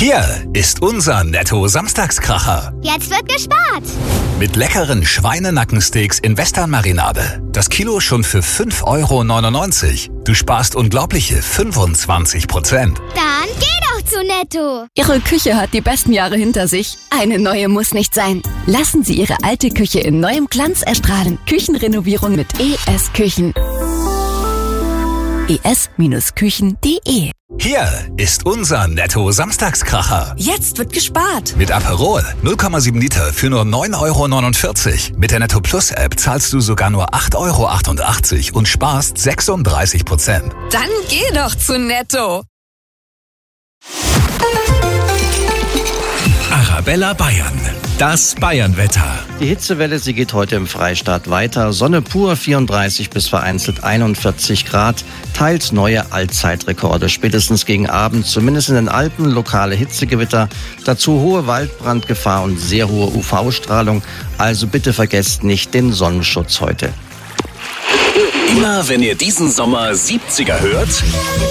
Hier ist unser Netto-Samstagskracher. Jetzt wird gespart. Mit leckeren Schweinenackensteaks in Western-Marinade. Das Kilo schon für 5,99 €. Du sparst unglaubliche 25%. Dann geh doch zu Netto. Ihre Küche hat die besten Jahre hinter sich. Eine neue muss nicht sein. Lassen Sie Ihre alte Küche in neuem Glanz erstrahlen. Küchenrenovierung mit ES Küchen. es-küchen.de. Hier ist unser Netto-Samstagskracher. Jetzt wird gespart. Mit Aperol 0,7 Liter für nur 9,49 €. Mit der Netto Plus App zahlst du sogar nur 8,88 € und sparst 36%. Dann geh doch zu Netto. Arabella Bayern, das Bayernwetter. Die Hitzewelle, sie geht heute im Freistaat weiter. Sonne pur, 34 bis vereinzelt 41 Grad. Teils neue Allzeitrekorde. Spätestens gegen Abend, zumindest in den Alpen, lokale Hitzegewitter. Dazu hohe Waldbrandgefahr und sehr hohe UV-Strahlung. Also bitte vergesst nicht den Sonnenschutz heute. Immer wenn ihr diesen Sommer 70er hört,